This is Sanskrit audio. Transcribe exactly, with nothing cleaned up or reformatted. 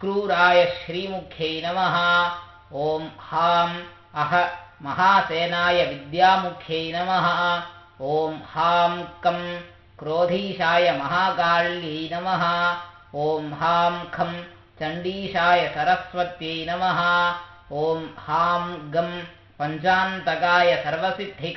अक्रूराय श्रीमुख्यै नमः। ॐ हां अह महासेनाय विद्यामुख्यै नमः। ॐ हां कं क्रोधीशाय महाकाल्यै नमः। ॐ हां खं चण्डीशाय सरस्वत्यै नमः। ॐ हां गं पञ्चान्तकाय सर्वसिद्धिकायै